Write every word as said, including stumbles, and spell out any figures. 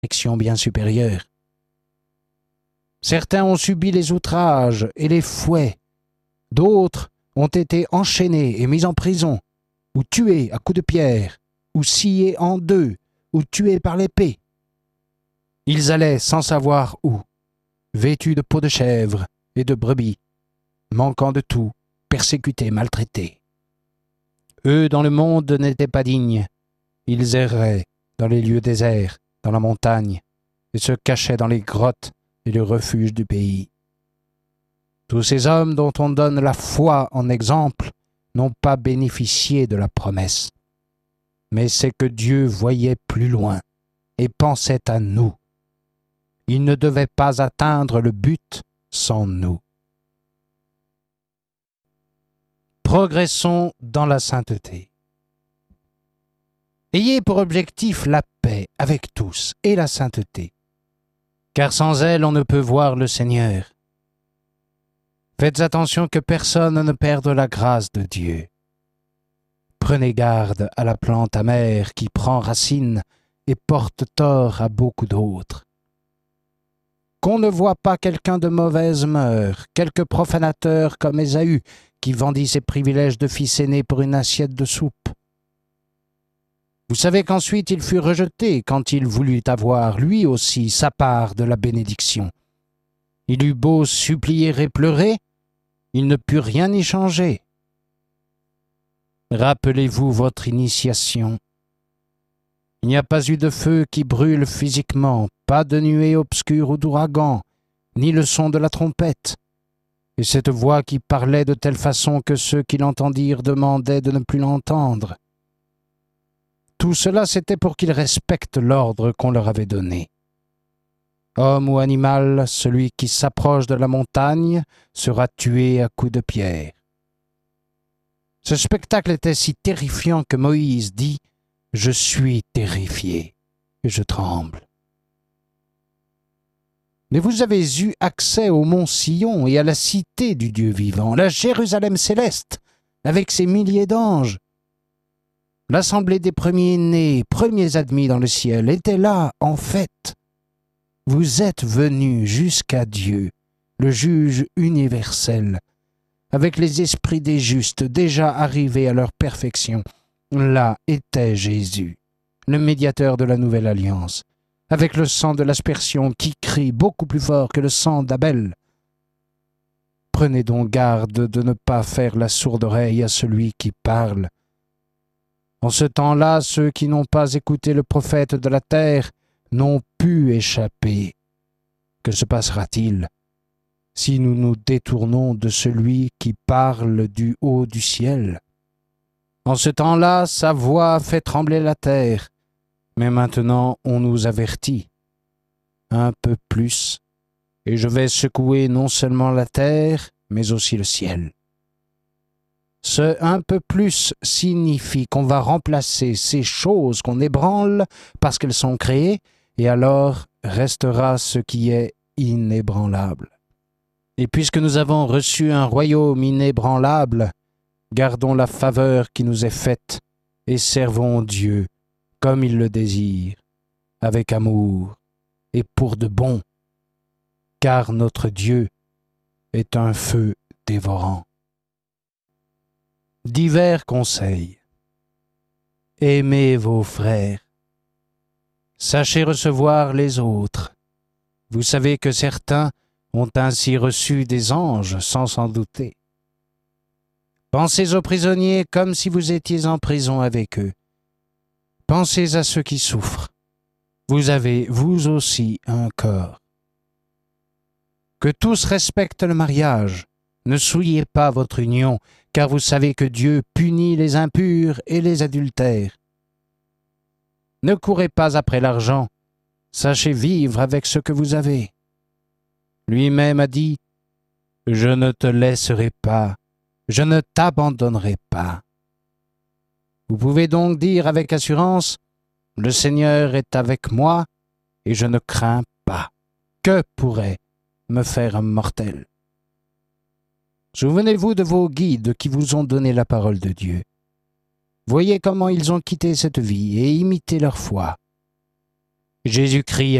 perfection bien supérieure. Certains ont subi les outrages et les fouets, d'autres ont été enchaînés et mis en prison, ou tués à coups de pierre, ou sciés en deux, ou tués par l'épée. Ils allaient sans savoir où, vêtus de peaux de chèvre et de brebis, manquant de tout, persécutés, maltraités. Eux, dans le monde, n'étaient pas dignes. Ils erraient dans les lieux déserts, dans la montagne, et se cachaient dans les grottes et les refuges du pays. Tous ces hommes dont on donne la foi en exemple n'ont pas bénéficié de la promesse. Mais c'est que Dieu voyait plus loin et pensait à nous. Il ne devait pas atteindre le but sans nous. Progressons dans la sainteté. Ayez pour objectif la paix avec tous et la sainteté, car sans elle on ne peut voir le Seigneur. Faites attention que personne ne perde la grâce de Dieu. Prenez garde à la plante amère qui prend racine et porte tort à beaucoup d'autres. Qu'on ne voit pas quelqu'un de mauvaise mœurs, quelque profanateur comme Ésaü, qui vendit ses privilèges de fils aîné pour une assiette de soupe. Vous savez qu'ensuite il fut rejeté quand il voulut avoir, lui aussi, sa part de la bénédiction. Il eut beau supplier et pleurer, il ne put rien y changer. Rappelez-vous votre initiation. Il n'y a pas eu de feu qui brûle physiquement, pas de nuée obscure ou d'ouragan, ni le son de la trompette, et cette voix qui parlait de telle façon que ceux qui l'entendirent demandaient de ne plus l'entendre. Tout cela, c'était pour qu'ils respectent l'ordre qu'on leur avait donné. Homme ou animal, celui qui s'approche de la montagne sera tué à coups de pierre. Ce spectacle était si terrifiant que Moïse dit « Je suis terrifié et je tremble ». Mais vous avez eu accès au mont Sion et à la cité du Dieu vivant, la Jérusalem céleste, avec ses milliers d'anges. L'assemblée des premiers-nés, premiers admis dans le ciel, était là, en fait. Vous êtes venus jusqu'à Dieu, le juge universel, avec les esprits des justes déjà arrivés à leur perfection. Là était Jésus, le médiateur de la nouvelle alliance, avec le sang de l'aspersion qui crie beaucoup plus fort que le sang d'Abel. Prenez donc garde de ne pas faire la sourde oreille à celui qui parle. En ce temps-là, ceux qui n'ont pas écouté le prophète de la terre n'ont pu échapper. Que se passera-t-il si nous nous détournons de celui qui parle du haut du ciel? En ce temps-là, sa voix fait trembler la terre, mais maintenant on nous avertit. Un peu plus, et je vais secouer non seulement la terre, mais aussi le ciel. Ce un peu plus signifie qu'on va remplacer ces choses qu'on ébranle parce qu'elles sont créées, et alors restera ce qui est inébranlable. Et puisque nous avons reçu un royaume inébranlable, gardons la faveur qui nous est faite et servons Dieu comme il le désire, avec amour et pour de bon, car notre Dieu est un feu dévorant. Divers conseils. Aimez vos frères. Sachez recevoir les autres. Vous savez que certains ont ainsi reçu des anges sans s'en douter. Pensez aux prisonniers comme si vous étiez en prison avec eux. Pensez à ceux qui souffrent. Vous avez, vous aussi, un corps. Que tous respectent le mariage. Ne souillez pas votre union, car vous savez que Dieu punit les impurs et les adultères. Ne courez pas après l'argent. Sachez vivre avec ce que vous avez. Lui-même a dit « Je ne te laisserai pas, je ne t'abandonnerai pas. » Vous pouvez donc dire avec assurance « Le Seigneur est avec moi et je ne crains pas. Que pourrait me faire un mortel ?» Souvenez-vous de vos guides qui vous ont donné la parole de Dieu. Voyez comment ils ont quitté cette vie et imitez leur foi. Jésus-Christ